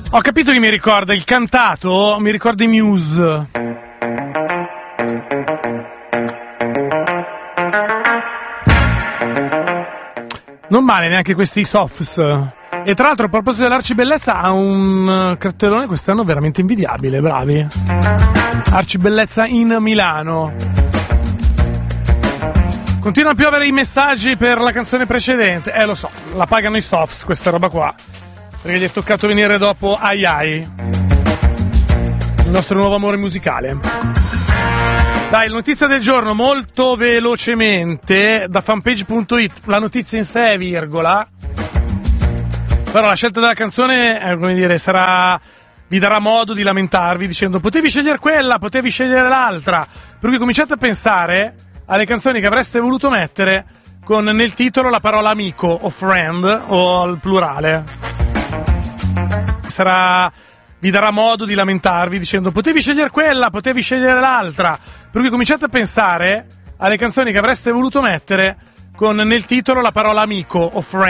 Ho capito che mi ricorda il cantato, mi ricorda i Muse. Non male neanche questi softs. E tra l'altro a proposito dell'Arcibellezza ha un cartellone quest'anno veramente invidiabile, bravi. Arcibellezza in Milano. Continua a piovere i messaggi per la canzone precedente. Lo so, la pagano i softs questa roba qua, perché gli è toccato venire dopo Ai Ai, il nostro nuovo amore musicale. Dai, la notizia del giorno molto velocemente da fanpage.it. La notizia in sé è virgola, però la scelta della canzone, come dire, vi darà modo di lamentarvi dicendo potevi scegliere quella, potevi scegliere l'altra, per cui cominciate a pensare alle canzoni che avreste voluto mettere con nel titolo la parola amico o friend o al plurale. Vi darà modo di lamentarvi dicendo potevi scegliere quella, potevi scegliere l'altra, per cui cominciate a pensare alle canzoni che avreste voluto mettere con nel titolo la parola amico o friend